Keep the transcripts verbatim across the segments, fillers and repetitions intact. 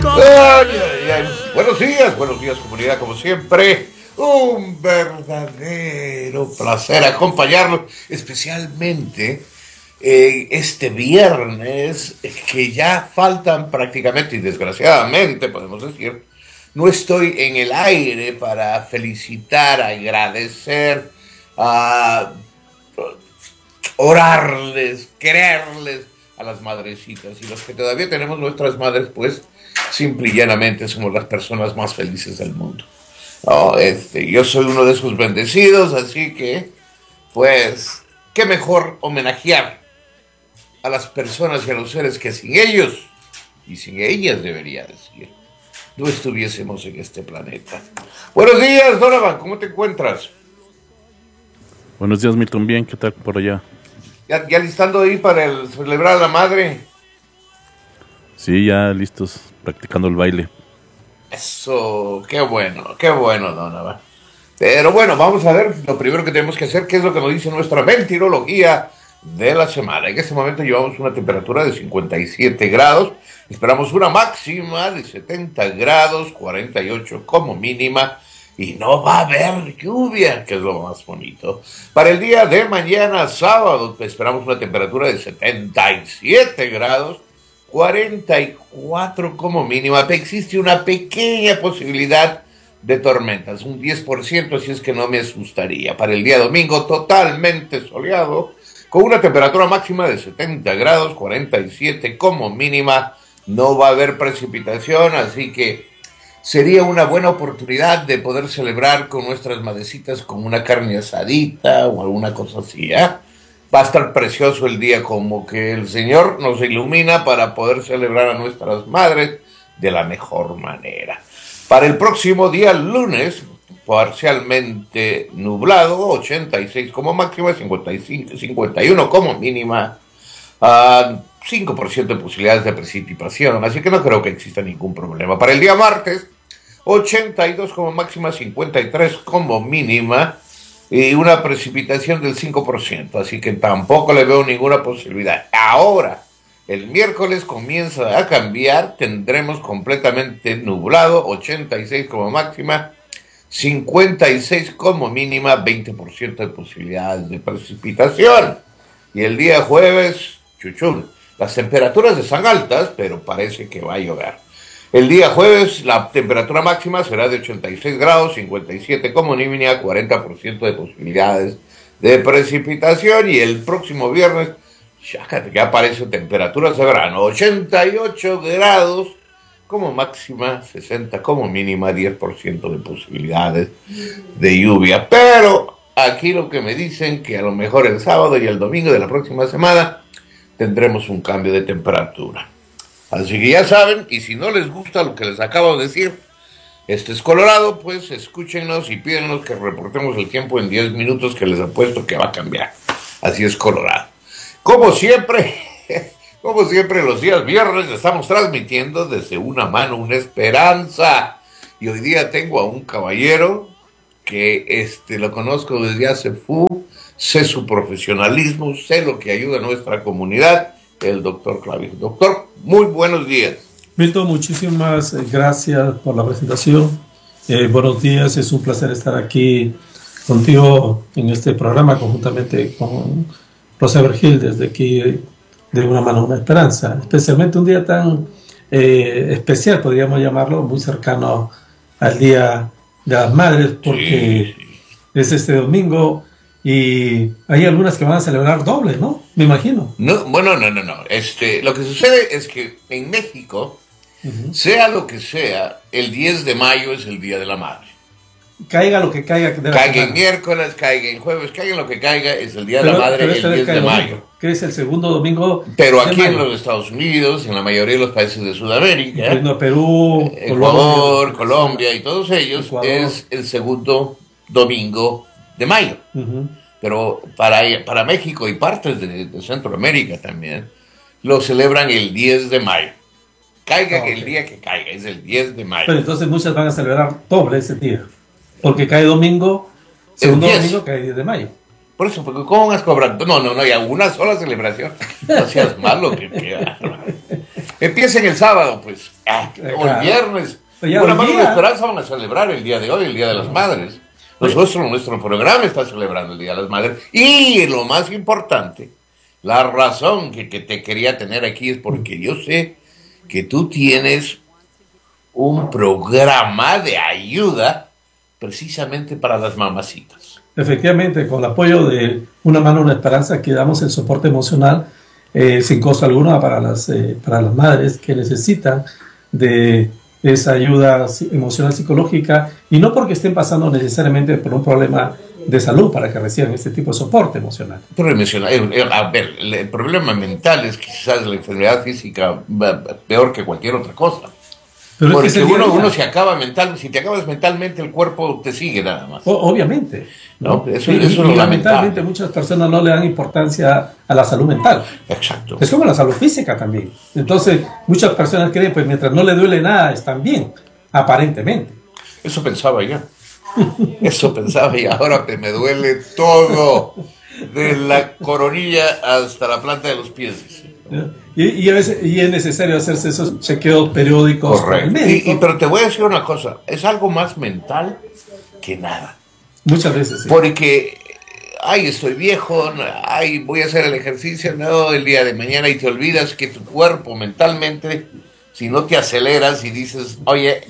Ay, ay, ay. Buenos días, buenos días comunidad, como siempre. Un verdadero placer acompañarlos, especialmente eh, este viernes, que ya faltan prácticamente, y desgraciadamente podemos decir, no estoy en el aire para felicitar, agradecer, a orarles, quererles a las madrecitas. Y los que todavía tenemos nuestras madres, pues simple y llanamente somos las personas más felices del mundo. No, este, yo soy uno de esos bendecidos, así que, pues, qué mejor homenajear a las personas y a los seres que sin ellos, y sin ellas debería decir, no estuviésemos en este planeta. Buenos días, Donovan, ¿cómo te encuentras? Buenos días, Milton, bien, ¿qué tal por allá? ¿Ya, ya listando ahí para el celebrar a la madre? Sí, ya listos, practicando el baile. Eso, qué bueno, qué bueno, Donovan. Pero bueno, vamos a ver lo primero que tenemos que hacer, qué es lo que nos dice nuestra meteorología de la semana. En este momento llevamos una temperatura de cincuenta y siete grados, esperamos una máxima de setenta grados, cuarenta y ocho como mínima, y no va a haber lluvia, que es lo más bonito. Para el día de mañana, sábado, esperamos una temperatura de setenta y siete grados, cuarenta y cuatro como mínima. Existe una pequeña posibilidad de tormentas, un diez por ciento, así es que no me asustaría. Para el día domingo, totalmente soleado, con una temperatura máxima de setenta grados, cuarenta y siete como mínima. No va a haber precipitación, así que sería una buena oportunidad de poder celebrar con nuestras madrecitas con una carne asadita o alguna cosa así, ¿eh? Va a estar precioso el día, como que el Señor nos ilumina para poder celebrar a nuestras madres de la mejor manera. Para el próximo día, lunes, parcialmente nublado, ochenta y seis como máxima, cincuenta y cinco, cincuenta y uno como mínima, uh, cinco por ciento de posibilidades de precipitación, así que no creo que exista ningún problema. Para el día martes, ochenta y dos como máxima, cincuenta y tres como mínima, y una precipitación del cinco por ciento, así que tampoco le veo ninguna posibilidad. Ahora, el miércoles comienza a cambiar, tendremos completamente nublado, ochenta y seis como máxima, cincuenta y seis como mínima, veinte por ciento de posibilidades de precipitación. Y el día jueves, chuchún, las temperaturas están altas, pero parece que va a llover. El día jueves la temperatura máxima será de ochenta y seis grados, cincuenta y siete como mínima, cuarenta por ciento de posibilidades de precipitación. Y el próximo viernes ya, ya aparecen temperaturas de verano, ochenta y ocho grados como máxima, sesenta como mínima, diez por ciento de posibilidades de lluvia. Pero aquí lo que me dicen que a lo mejor el sábado y el domingo de la próxima semana tendremos un cambio de temperatura. Así que ya saben, y si no les gusta lo que les acabo de decir, este es Colorado, pues escúchenos y pídenos que reportemos el tiempo en diez minutos, que les apuesto que va a cambiar. Así es Colorado. Como siempre, como siempre los días viernes estamos transmitiendo desde una mano una esperanza. Y hoy día tengo a un caballero que este, lo conozco desde hace fu, sé su profesionalismo, sé lo que ayuda a nuestra comunidad, el doctor Clavijo. Doctor, muy buenos días. Milton, muchísimas gracias por la presentación. Eh, buenos días, es un placer estar aquí contigo en este programa, conjuntamente con Rosa Vergil, desde aquí de una mano una esperanza. Especialmente un día tan eh, especial, podríamos llamarlo, muy cercano al Día de las Madres, porque sí, es este domingo. Y hay algunas que van a celebrar doble, ¿no? Me imagino. No, bueno, no, no, no. Este, lo que sucede es que en México, uh-huh, sea lo que sea, el diez de mayo es el Día de la Madre. Caiga lo que caiga. De la caiga semana. En miércoles, caiga en jueves, caiga en lo que caiga, es el Día pero, de la Madre el diez de mayo. Que es el segundo domingo. Pero aquí en los Estados Unidos, en la mayoría de los países de Sudamérica, no, Perú, Ecuador, Colombia, Colombia y todos ellos, Ecuador, es el segundo domingo de mayo. Uh-huh. Pero para, para México y partes de, de Centroamérica también, lo celebran el diez de mayo. Caiga okay. el día que caiga, es el diez de mayo. Pero entonces muchas van a celebrar doble ese día, porque cae domingo, segundo domingo cae diez de mayo. Por eso, porque ¿cómo vas cobrando? No, no, no, hay una sola celebración. No seas malo que queda. Empiecen el sábado, pues. Ah, o el viernes. Ya, Una hoy mano de día- esperanza van a celebrar el día de hoy, el Día de las Madres. Nosotros, nuestro programa está celebrando el Día de las Madres. Y lo más importante, la razón que, que te quería tener aquí es porque yo sé que tú tienes un programa de ayuda precisamente para las mamacitas. Efectivamente, con el apoyo de Una Mano, una Esperanza, que damos el soporte emocional eh, sin costo alguno para las, eh, para las madres que necesitan de esa ayuda si- emocional psicológica, y no porque estén pasando necesariamente por un problema de salud para que reciban este tipo de soporte emocional. Pero menciona- eh, eh, a ver, el, el problema mental es quizás la enfermedad física va- peor que cualquier otra cosa. Pero Porque es que es el día a uno, día. uno se acaba mental, si te acabas mentalmente, el cuerpo te sigue nada más. O- obviamente, ¿no? No, eso- y, eso es y lo lamentablemente lamentable. muchas personas no le dan importancia a la salud mental. Exacto. Es como la salud física también. Entonces, muchas personas creen, pues mientras no le duele nada, están bien, aparentemente. Eso pensaba yo. Eso pensaba y ahora que me duele todo, de la coronilla hasta la planta de los pies. ¿Ya? Y, y, a veces, y es necesario hacerse esos chequeos periódicos con el Correcto. médico. Y, y- pero te voy a decir una cosa, es algo más mental que nada. Muchas veces sí. Porque, ay, estoy viejo, ay, voy a hacer el ejercicio, no, el día de mañana, y te olvidas que tu cuerpo mentalmente, si no te aceleras y dices, oye,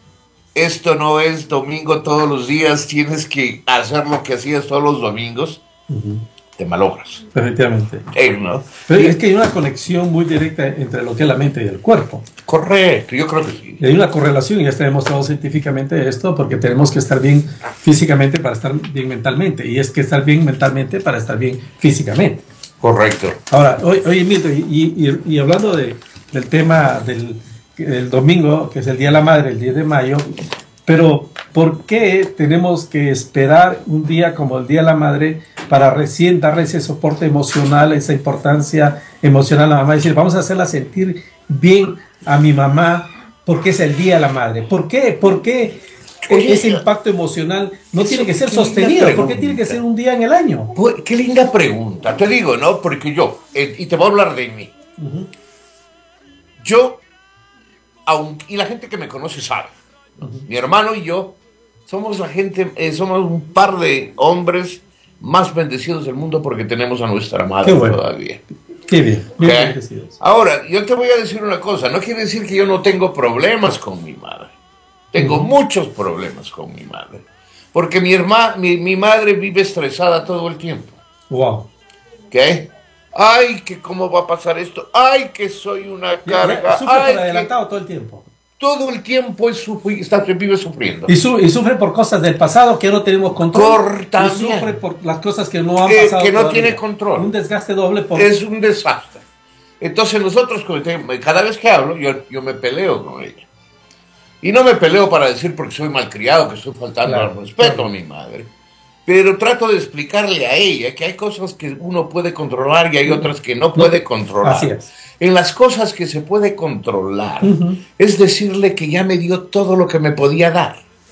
esto no es domingo todos los días, tienes que hacer lo que hacías todos los domingos, Ujú. te malogras. Efectivamente. Eh, ¿no? Pero Y- es que hay una conexión muy directa entre lo que es la mente y el cuerpo. Correcto, yo creo que sí. Y hay una correlación, y ya está demostrado científicamente esto, porque tenemos que estar bien físicamente para estar bien mentalmente. Y es que estar bien mentalmente para estar bien físicamente. Correcto. Ahora, oye, oye Milton, y, y- y hablando de, del tema del, del domingo, que es el Día de la Madre, el diez de mayo, pero ¿por qué tenemos que esperar un día como el Día de la Madre para recién darle ese soporte emocional, esa importancia emocional a la mamá? Es decir, vamos a hacerla sentir bien a mi mamá porque es el Día de la Madre. ¿Por qué? ¿Por qué Oye, ese impacto emocional no eso- tiene que ser qué linda sostenido? ¿Por qué pregunta. tiene que ser un día en el año? Pues, qué linda pregunta, te digo, ¿no? Porque yo, eh, y te voy a hablar de mí, Ujú. yo, aun- y la gente que me conoce sabe, ¿no? Mi hermano y yo somos la gente, eh, somos un par de hombres más bendecidos del mundo porque tenemos a nuestra madre Qué bueno. todavía. Qué bien, bien ¿Ok? agradecidos. Ahora, yo te voy a decir una cosa, no quiere decir que yo no tengo problemas con mi madre. Tengo Ujú. muchos problemas con mi madre. Porque mi, herma, mi, mi madre vive estresada todo el tiempo. Wow. ¿Ok? Ay, que cómo va a pasar esto. Ay, que soy una Ya- ya carga. sufre Ay, por que adelantado todo el tiempo. todo el tiempo es sufri- está, vive sufriendo. Y, su- y sufre por cosas del pasado que no tenemos control. Cor- Y también. sufre por las cosas que no han Que- pasado que no todavía. tiene control. Un desgaste doble por... Es un desastre. Entonces nosotros, como te- cada vez que hablo, yo, yo me peleo con ella. Y no me peleo para decir porque soy malcriado, que estoy faltando Claro, al respeto claro. a mi madre. Pero trato de explicarle a ella que hay cosas que uno puede controlar y hay otras que no puede controlar. Así es. En las cosas que se puede controlar, Ujú. es decirle que ya me dio todo lo que me podía dar.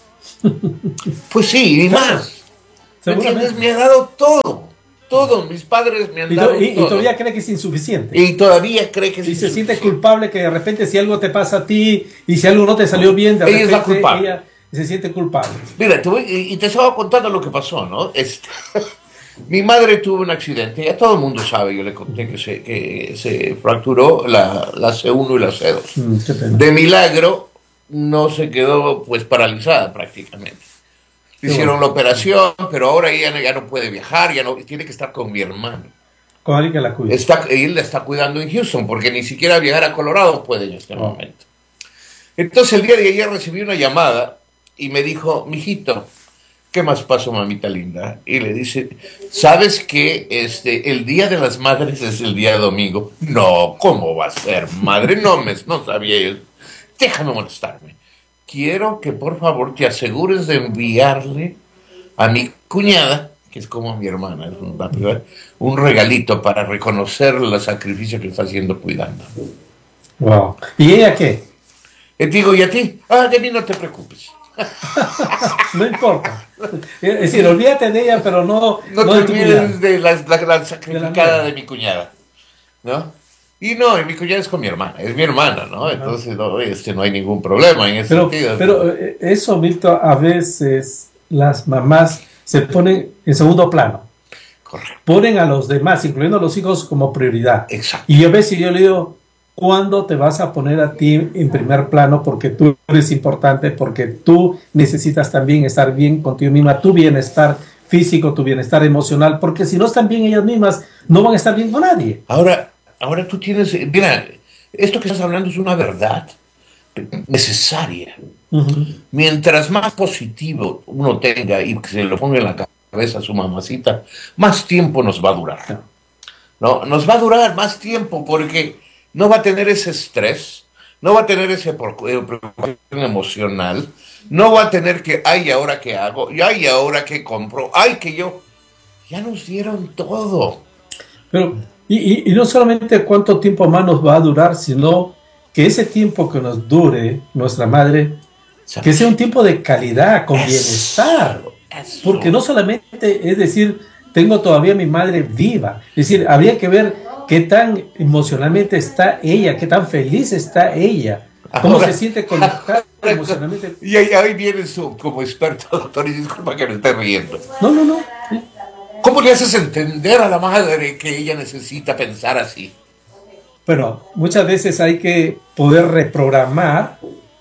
Pues sí, y Claro, más. ¿Me entiendes? seguramente. Me ha dado todo. Todo. Mis padres me han Y, dado to- y- y todo. todavía cree que es insuficiente. Y todavía cree que Y es se siente insuficiente. culpable que de repente si algo te pasa a ti y si algo no te salió bien, de Ella es la repente culpable. ella se siente culpable. Mira, te voy- y y te estaba contando lo que pasó, ¿no? Este, mi madre tuvo un accidente, ya todo el mundo sabe, yo le conté que se, que se fracturó la, la C uno y la C dos. Mm, qué pena. De milagro, no se quedó pues paralizada prácticamente. Qué Hicieron bueno. la operación, pero ahora ella no- ya no puede viajar, ya no, tiene que estar con mi hermano. Con alguien que la cuide. Está, él la está cuidando en Houston, porque ni siquiera viajar a Colorado puede en este Oh. momento. Entonces el día de ayer recibí una llamada y me dijo, mijito, ¿qué más pasó, mamita linda? Y le dice, ¿sabes que este, el Día de las Madres es el día de domingo? No, ¿cómo va a ser, madre? No, me, no sabía yo. Déjame molestarme. Quiero que por favor te asegures de enviarle a mi cuñada, que es como mi hermana, es un, un regalito para reconocer el sacrificio que está haciendo cuidando. Wow. ¿Y ella qué? Y digo, ¿y a ti? Ah, de mí no te preocupes. No importa. Es decir, olvídate de ella, pero no, No, no te de tu cuñada. olvides de la, la, la sacrificada De la de mi cuñada. ¿No? Y no, y mi cuñada es con mi hermana, es mi hermana, ¿no? Ajá. Entonces no, este, no hay ningún problema en ese Pero, sentido. pero eh, eso, Milton, a veces las mamás se ponen en segundo plano, Correcto, ponen a los demás, incluyendo a los hijos, como prioridad. exacto. Y a veces yo le digo, ¿cuándo te vas a poner a ti en primer plano? Porque tú eres importante, porque tú necesitas también estar bien contigo misma, tu bienestar físico, tu bienestar emocional, porque si no están bien ellas mismas, no van a estar bien con nadie. Ahora, ahora tú tienes, mira, esto que estás hablando es una verdad necesaria. Uh-huh. Mientras más positivo uno tenga y que se lo ponga en la cabeza a su mamacita, más tiempo nos va a durar. No, nos va a durar más tiempo porque no va a tener ese estrés, no va a tener esa preocupación emocional, no va a tener que, ay, ¿ahora qué hago? Y ay, ¿ahora qué compro? Ay, que yo... Ya nos dieron todo. Pero, y, y, y no solamente cuánto tiempo más nos va a durar, sino que ese tiempo que nos dure nuestra madre, que sea un tiempo de calidad, con Eso, bienestar. eso. Porque no solamente es decir, tengo todavía a mi madre viva. Es decir, habría que ver qué tan emocionalmente está ella, qué tan feliz está ella, cómo Ahora, se siente conectada emocionalmente. Y ahí, ahí viene su, como experto, doctor, y disculpa que me esté riendo. No, no, no. Sí. ¿Cómo le haces entender a la madre que ella necesita pensar así? Bueno, muchas veces hay que poder reprogramar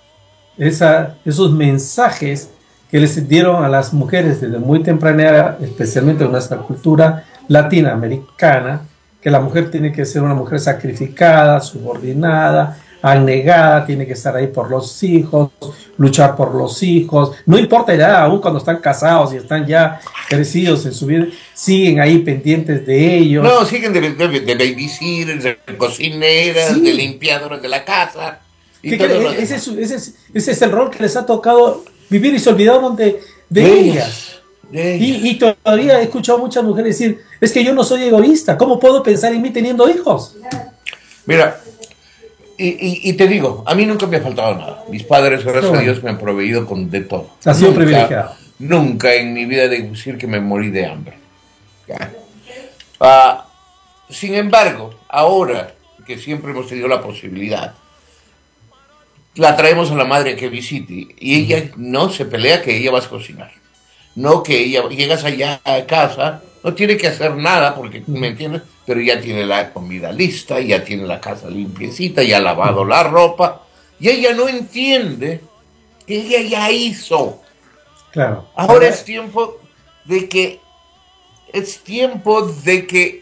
esa, esos mensajes que les dieron a las mujeres desde muy temprana edad, especialmente en nuestra cultura latinoamericana, que la mujer tiene que ser una mujer sacrificada, subordinada, abnegada, tiene que estar ahí por los hijos, luchar por los hijos, no importa ya, aún cuando están casados y están ya crecidos en su vida, siguen ahí pendientes de ellos. No, siguen de, de, de babysitters, de cocineras, sí, de limpiadoras de la casa. Y todo lo ese, es, ese, es, ese es el rol que les ha tocado vivir y se olvidaron de, de, de ellas. ellas. De ellas. Y, y todavía he escuchado a muchas mujeres decir, es que yo no soy egoísta, ¿cómo puedo pensar en mí teniendo hijos? Mira, y, y, y te digo, a mí nunca me ha faltado nada. Mis padres, gracias bueno. a Dios, me han proveído con de todo. Ha sido nunca, privilegiado. Nunca en mi vida he de decir que me morí de hambre. Uh, sin embargo, ahora que siempre hemos tenido la posibilidad, la traemos a la madre que visite y ella no se pelea que ella va a cocinar. No que ella, llegas allá a casa, no tiene que hacer nada porque, ¿me entiendes? Pero ya tiene la comida lista, ya tiene la casa limpiecita, ya ha lavado la ropa y ella no entiende que ella ya hizo. Claro. Ahora es tiempo de que, es tiempo de que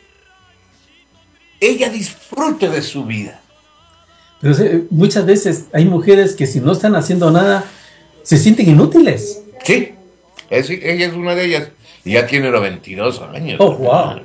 ella disfrute de su vida. Pero muchas veces hay mujeres que si no están haciendo nada, se sienten inútiles. Sí, es, ella es una de ellas. Y ya tiene los veintidós años. Oh, wow.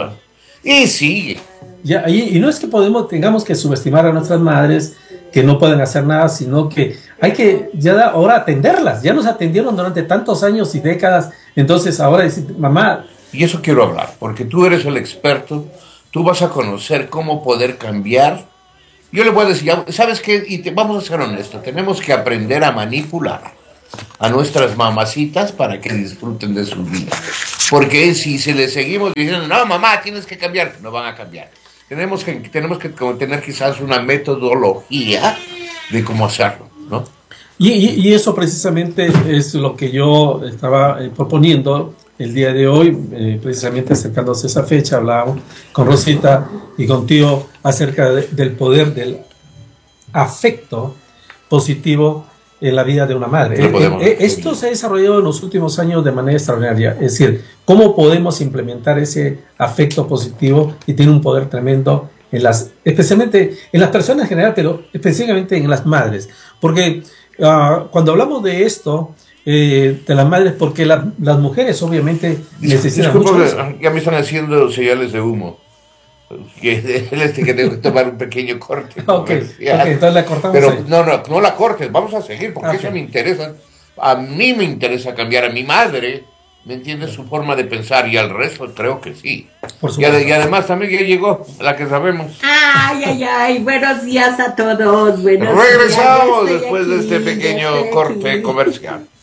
Y sigue. Ya, y, y no es que podemos, tengamos que subestimar a nuestras madres que no pueden hacer nada, sino que hay que ya ahora atenderlas. Ya nos atendieron durante tantos años y décadas. Entonces ahora decir, mamá. Y eso quiero hablar, porque tú eres el experto. Tú vas a conocer cómo poder cambiar. Yo le voy a decir, ¿sabes qué? Y te, vamos a ser honestos, tenemos que aprender a manipular a nuestras mamacitas para que disfruten de su vida. Porque si se les seguimos diciendo, no, mamá, tienes que cambiar, no van a cambiar. Tenemos que, tenemos que tener quizás una metodología de cómo hacerlo, ¿no? Y, y, y eso precisamente es lo que yo estaba eh, proponiendo el día de hoy, eh, precisamente acercándose a esa fecha, hablábamos con Rosita y contigo acerca de, del poder del afecto positivo en la vida de una madre. Eh, eh, esto se ha desarrollado en los últimos años de manera extraordinaria, es decir, cómo podemos implementar ese afecto positivo y tiene un poder tremendo en las, especialmente en las personas en general, pero específicamente en las madres, porque uh, cuando hablamos de esto, Eh, de las madres, porque la, las mujeres obviamente necesitan Disculpa, mucho. Ya me están haciendo señales de humo. Que, este, que tengo que tomar un pequeño corte. Ok, okay, entonces la cortamos. Pero ahí. no, no, no la cortes, vamos a seguir porque Okay. eso me interesa. A mí me interesa cambiar a mi madre, ¿me entiendes? Su forma de pensar y al resto creo que sí. Por y, ad- y además también ya llegó la que sabemos. Ay, ay, ay, buenos días a todos. Buenos Regresamos días, después aquí, de este pequeño estoy corte aquí. comercial.